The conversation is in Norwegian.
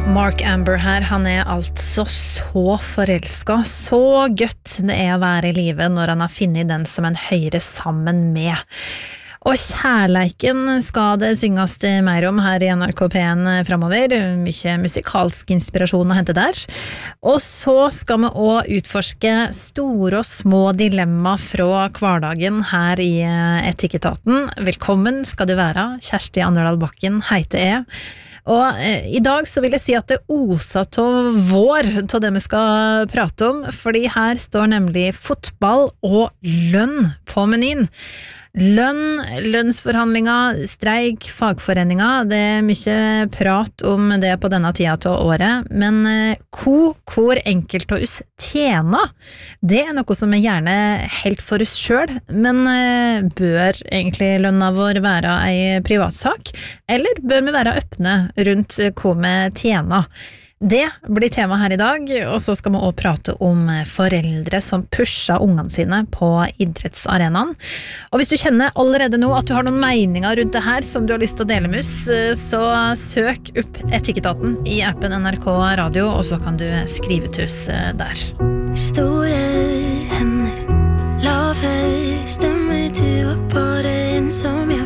Mark Amber her, han altså så forelsket, så gøtt det å være i livet når han har funnet den som en høyre sammen med. Og kjærleiken skal det synges mer om her i NRK P1 fremover, mye musikalsk inspirasjon å hente der. Og så skal vi også utforske store og små dilemma fra hverdagen her i Etikketaten. Velkommen skal du være, Kjersti Anderdal Bakken heter jeg. Og i dag så vil jeg si at det oser til vår til det vi skal prate om, fordi her står nemlig fotball og lønn på menyen. Lønn, lønnsforhandlinger, streik, fagforeninger, det mye prat om det på denne tida til året, men hvor enkelt av oss tjener, det noe som vi gjerne helt for oss selv, men bør egentlig lønna vår være en privatsak, eller bør vi være øppne rundt hva vi tjener? Det blir tema her i dag, og så skal vi også prate om foreldre som pusher ungene sine på idrettsarenaen. Og hvis du kjenner allerede nå at du har noen meninger rundt det her som du har lyst til å dele med oss, så søk opp Etikketaten i appen NRK Radio, og så kan du skrive til oss der. Store hender, lave stemmer, du var bare en som